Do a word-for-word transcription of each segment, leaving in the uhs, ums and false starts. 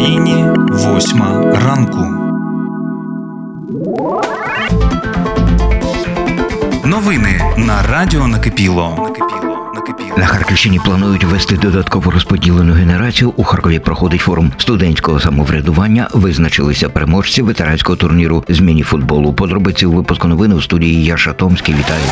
Україні восьма ранку. Новини на Радіо Накипіло. На Харківщині планують ввести додатково розподілену генерацію. У Харкові проходить форум студентського самоврядування. Визначилися переможці ветеранського турніру з міні-футболу. Подробиці у випуску новин у студії Яша Томський. Вітаю.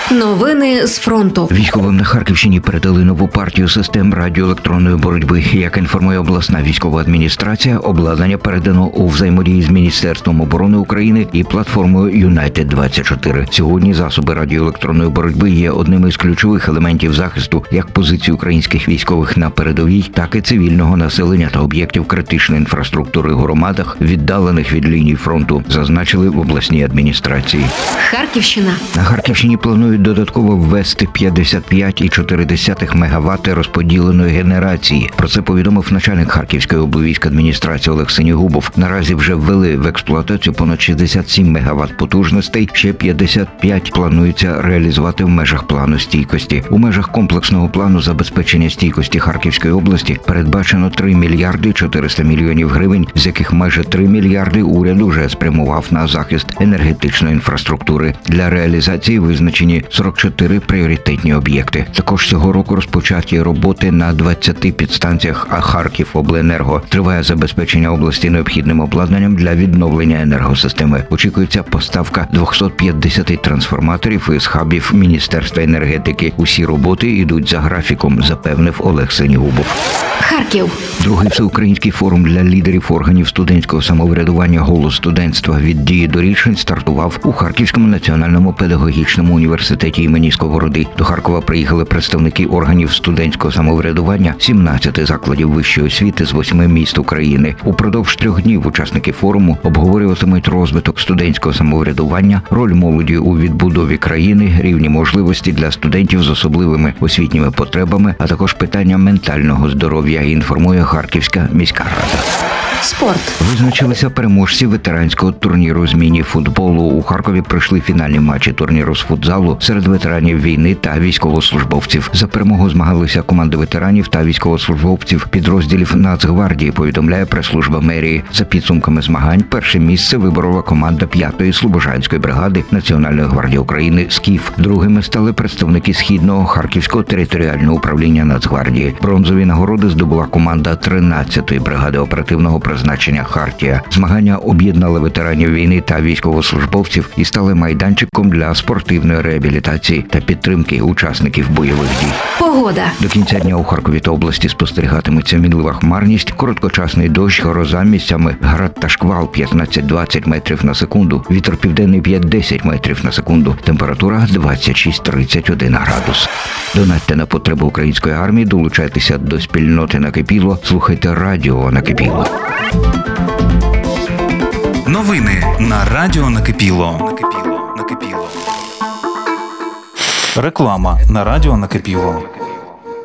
Новини з фронту. Військовим на Харківщині передали нову партію систем радіоелектронної боротьби. Як інформує обласна військова адміністрація, обладнання передано у взаємодії з Міністерством оборони України і платформою Юнайтед двадцять чотири. Сьогодні засоби радіоелектронної боротьби є одним із ключових елементів захисту як позицій українських військових на передовій, так і цивільного населення та об'єктів критичної інфраструктури в громадах, віддалених від лінії фронту, зазначили в обласній адміністрації. Харківщина. На Харківщині планують додатково ввести п'ятдесят п'ять цілих чотири десятих мегаватт розподіленої генерації. Про це повідомив начальник Харківської облвійської адміністрації Олег Синігубов. Наразі вже ввели в експлуатацію понад шістдесят сім мегаватт потужностей, ще п'ятдесят п'ять планується реалізувати в межах плану стійкості. У межах комплексного плану забезпечення стійкості Харківської області передбачено три мільярди чотириста мільйонів гривень, з яких майже три мільярди уряд уже спрямував на захист енергетичної інфраструктури. Для реалізації визначені сорок чотири пріоритетні об'єкти. Також цього року розпочаті роботи на двадцяти підстанціях, а Харківобленерго триває забезпечення області необхідним обладнанням для відновлення енергосистеми. Очікується поставка двісті п'ятдесят трансформаторів із хабів Міністерства енергетики. Усі роботи йдуть за графіком, запевнив Олег Синігубов. Харків. Другий всеукраїнський форум для лідерів органів студентського самоврядування «Голос студентства» від дії до рішень стартував у Харківському національному педагогічному університеті імені Сковороди. До Харкова приїхали представники органів студентського самоврядування сімнадцяти закладів вищої освіти з восьми міст України. Упродовж трьох днів учасники форуму обговорюватимуть розвиток студентського самоврядування, роль молоді у відбудові країни, рівні можливості для студентів з особливими освітніми потребами, а також питання ментального здоров'я, інформує Харківська міська рада. Спорт. Визначилися переможці ветеранського турніру з міні-футболу. У Харкові пройшли фінальні матчі турніру з футзалу серед ветеранів війни та військовослужбовців. За перемогу змагалися команди ветеранів та військовослужбовців підрозділів Нацгвардії, повідомляє прес-служба мерії. За підсумками змагань перше місце виборола команда п'ятої слобожанської бригади Національної гвардії України «Скіф». Другими стали представники Східного Харківського територіального управління Нацгвардії. Бронзові нагороди здобула команда тринадцятої бригади оперативного призначення «Хартія». Змагання об'єднали ветеранів війни та військовослужбовців і стали майданчиком для спортивної реабілітації та підтримки учасників бойових дій. Погода. До кінця дня у Харкові та області спостерігатиметься мінлива хмарність, короткочасний дощ, гроза, місцями град та шквал п'ятнадцять-двадцять метрів на секунду, вітер південний п'ять-десять метрів на секунду, температура двадцять шість - тридцять один градус. Донатьте на потреби української армії, долучайтеся до спільноти Накипіло, слухайте Радіо Накипіло. Новини на Радіо Накипіло. Накипіло. Накипіло. Реклама на Радіо Накипіло.